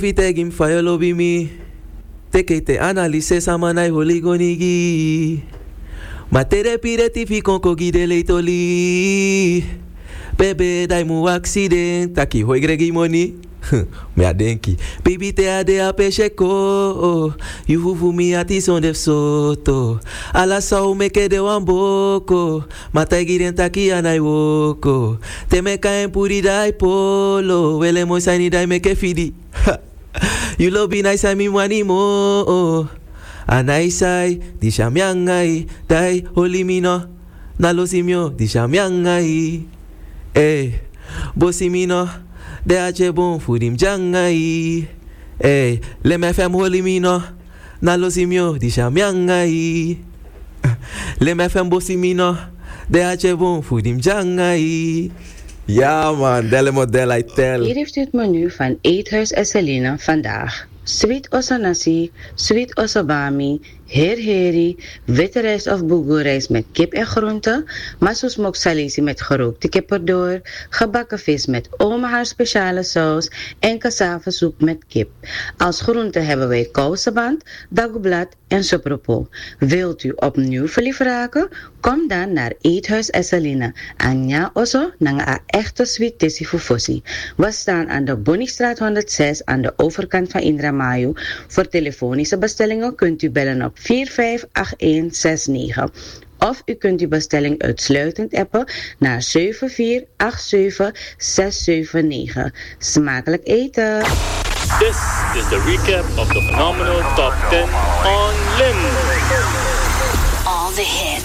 Vitegim fayolo bimi. Tekete analise samanai holigonigi. Matere pireti fi konko gide leitoli. Bebe dai mu accident. Taki hoi gregi moni. Me adenki. Baby te ade a pecheko. You huvu mi ati son def soto. Ala sau meke de wamboko. Matai giren taki anai woko. Te me kaen puri dai polo. Wele mo sani dai meke fidi. You lobby nice I mi wani mo. Anaisai di shamyangai. Dai holi mino. Nalo simyo di shamyangai. Bosimino. De ache bon fudim jangai. Le me fem holi mino. Na lo simio di shamyangai. Le me fem bosimino. De ache bon fudim jangai. Ja man, delle model I tell. Hier heeft u het menu van Eethuis Esselina vandaag. Sweet osanasi, sweet osabami, herheri, witte rijst of bulgoerijst met kip en groenten, masos moksalisi met gerookte kip erdoor, gebakken vis met oma haar speciale saus en cassavasoep met kip. Als groente hebben wij kouseband, dagublad en sopropo. Wilt u opnieuw verliefd raken? Kom dan naar Eethuis Esselina. Anja oso nang a echte sweet tissi fufusi. We staan aan de Bonniestraat 106 aan de overkant van Indramayu. Voor telefonische bestellingen kunt u bellen op 458169. Of u kunt uw bestelling uitsluitend appen naar 7487679. Smakelijk eten! This is the recap of the phenomenal Top 10 on Lim. All the hits.